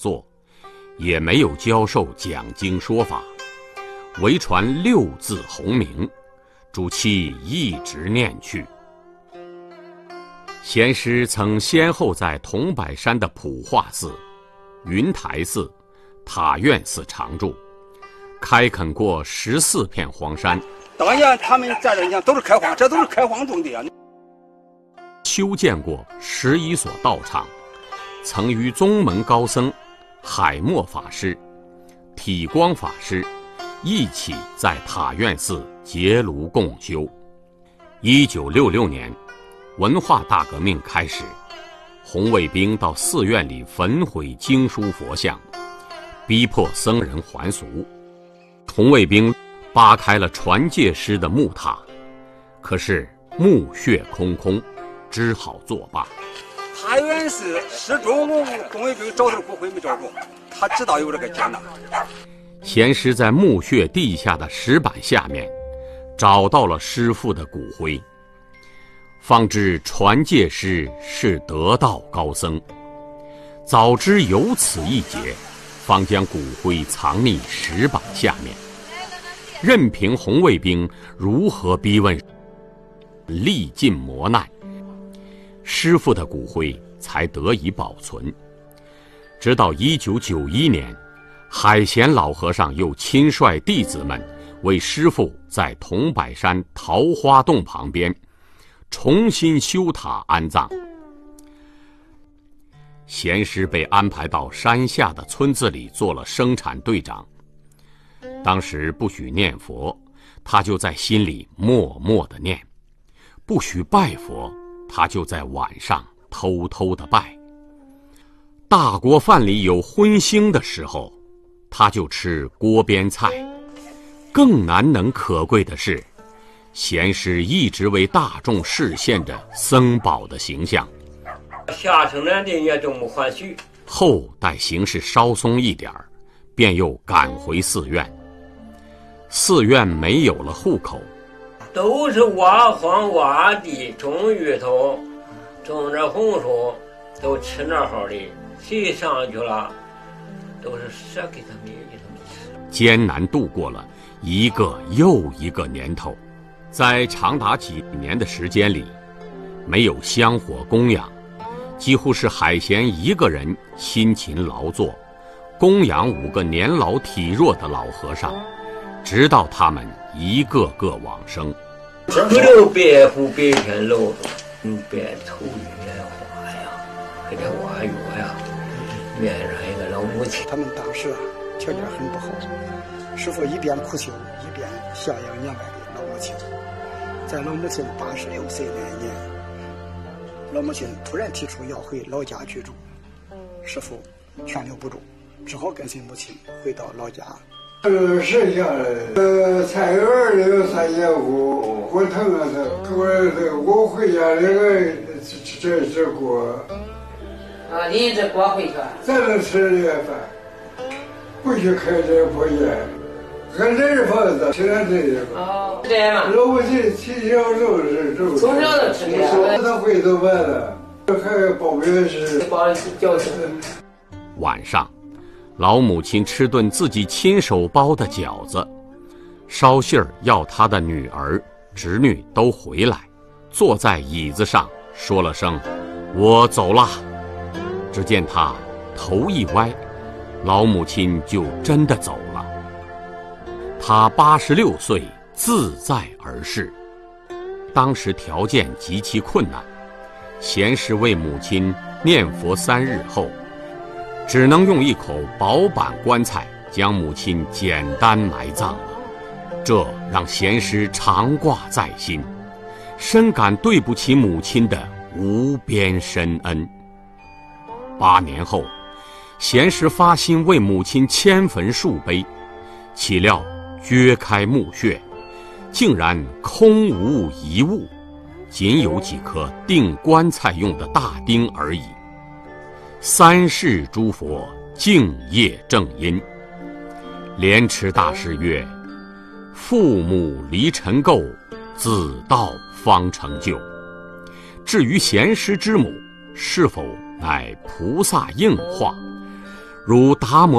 坐，也没有教授讲经说法，唯传6字洪名，主妻一直念去。贤师曾先后在桐柏山的普化寺、云台寺、塔院寺常住，开垦过14片荒山。 当年他们在这都是开荒，这都是开荒种的啊。 修建过11所道场，曾与宗门高僧海默法师、体光法师一起在塔院寺结庐共修。1966年，文化大革命开始，红卫兵到寺院里焚毁经书佛像，逼迫僧人还俗。红卫兵扒开了传戒师的木塔，可是墓穴空空，只好作罢。 塔院寺始终红卫兵找他骨灰没找着，他知道有这个劫难。 贤师在墓穴地下的石板下面找到了师父的骨灰，方知传戒师是得道高僧。早知有此一劫，方将骨灰藏匿石板下面，任凭红卫兵如何逼问，历尽磨难，师父的骨灰才得以保存。直到1991年，海贤老和尚又亲率弟子们为师父在桐柏山桃花洞旁边重新修塔安葬。贤师被安排到山下的村子里做了生产队长。当时不许念佛，他就在心里默默地念；不许拜佛，他就在晚上偷偷地拜。大锅饭里有荤腥的时候，他就吃锅边菜。更难能可贵的是，贤师一直为大众示现着僧宝的形象。 下城南的也都没还许。 后待形势稍松一点，便又赶回寺院。寺院没有了户口， 都是挖荒挖地，种芋头，种着红薯，都吃那好的。谁上去了，都是舍给他们，给他们吃。 艰难度过了一个又一个年头，在长达几年的时间里，没有香火供养，几乎是海贤一个人辛勤劳作，供养5个年老体弱的老和尚，直到他们一个个往生。 不留白虎白天露着，白头月花呀，给这挖药呀，面上一个老母亲。 他们当时条件很不好，师父一边苦修，一边孝养年迈的老母亲。在老母亲86岁那一年，老母亲突然提出要回老家居住，师父劝留不住，只好跟随母亲回到老家。 剩下的菜园里有3节骨，我疼啊我回家那个这锅。 啊，你这锅回去了？ 咱能吃这饭，不许开这破烟，俺这是房子，吃点这个。 哦，这样嘛。 老母亲从小就是从小就吃这个。 他回头完了，还包月是。 包饺子。 晚上，老母亲吃顿自己亲手包的饺子，捎信儿要她的女儿、侄女都回来，坐在椅子上说了声“我走了”。只见他头一歪，老母亲就真的走了。他86岁自在而逝。当时条件极其困难，贤师为母亲念佛3日后，只能用一口薄板棺材将母亲简单埋葬了。这让贤师常挂在心，深感对不起母亲的无边深恩。8年后，贤师发心为母亲迁坟树碑，岂料掘开墓穴，竟然空无一物，仅有几颗钉棺材用的大钉而已。3世诸佛敬业正因。莲池大师曰：父母离尘垢，子道方成就。至于贤师之母是否乃菩萨应化， 如达摩